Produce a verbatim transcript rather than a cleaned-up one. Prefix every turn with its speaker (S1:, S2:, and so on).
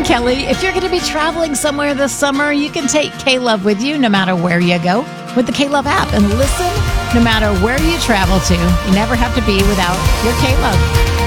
S1: Kelly. If you're going to be traveling somewhere this summer, you can take K-Love with you no matter where you go with the K-Love app and listen no matter where you travel to. You never have to be without your K-Love.